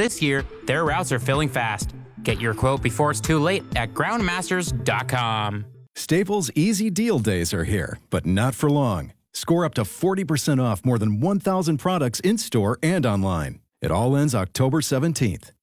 this year, their routes are filling fast. Get your quote before it's too late at groundmasters.com. Staples Easy Deal Days are here, but not for long. Score up to 40% off more than 1,000 products in-store and online. It all ends October 17th.